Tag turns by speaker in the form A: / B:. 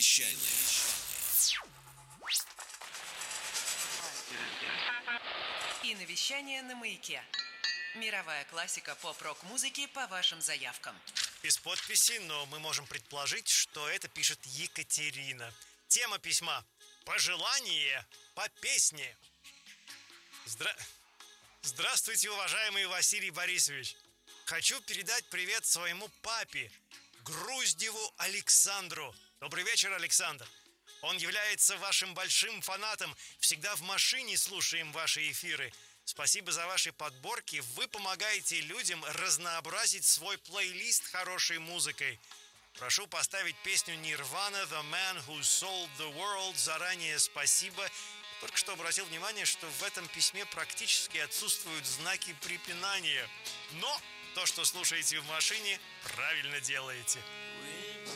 A: Вещание.
B: И навещание на Маяке. Мировая классика поп-рок-музыки по вашим заявкам.
C: Без подписи, но мы можем предположить, что это пишет Екатерина. Тема письма: пожелание по песне. Здравствуйте, уважаемый Василий Борисович. Хочу передать привет своему папе, Груздеву Александру. Добрый вечер, Александр. Он является вашим большим фанатом. Всегда в машине слушаем ваши эфиры. Спасибо за ваши подборки. Вы помогаете людям разнообразить свой плейлист хорошей музыкой. Прошу поставить песню Nirvana «The Man Who Sold the World». Заранее спасибо. Только что обратил внимание, что в этом письме практически отсутствуют знаки препинания. Но то, что слушаете в машине, правильно делаете.